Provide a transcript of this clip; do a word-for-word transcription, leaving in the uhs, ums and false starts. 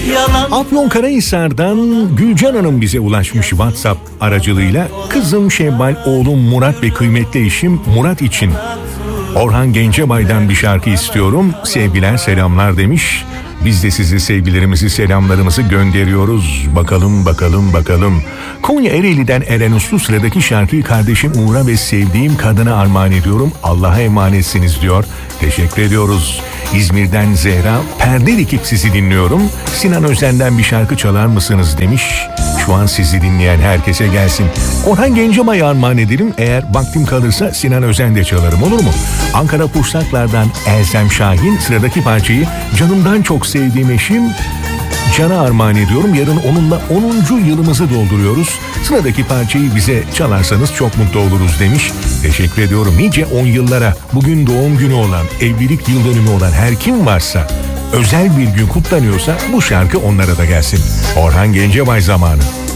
Afyonkarahisar'dan Gülcan Hanım bize ulaşmış WhatsApp aracılığıyla. Kızım Şevval, oğlum Murat ve kıymetli eşim Murat için Orhan Gencebay'dan bir şarkı istiyorum. Sevgiler, selamlar demiş. Biz de size sevgilerimizi, selamlarımızı gönderiyoruz. Bakalım, bakalım, bakalım. Konya Ereğli'den Eren Uslu sıradaki şarkıyı kardeşim Uğur'a ve sevdiğim kadına armağan ediyorum. Allah'a emanetsiniz diyor. Teşekkür ediyoruz. İzmir'den Zehra, perde dikip sizi dinliyorum. Sinan Özen'den bir şarkı çalar mısınız demiş. Şu an sizi dinleyen herkese gelsin. Orhan Gencebay'a armağan edelim. Eğer vaktim kalırsa Sinan Özen de çalarım, olur mu? Ankara Pursaklar'dan Elzem Şahin sıradaki parçayı canımdan çok sevdiğim eşim Can'a armağan ediyorum. Yarın onunla onuncu yılımızı dolduruyoruz. Sıradaki parçayı bize çalarsanız çok mutlu oluruz demiş. Teşekkür ediyorum. Nice on yıllara, bugün doğum günü olan, evlilik yıl dönümü olan her kim varsa, özel bir gün kutlanıyorsa bu şarkı onlara da gelsin. Orhan Gencebay zamanı.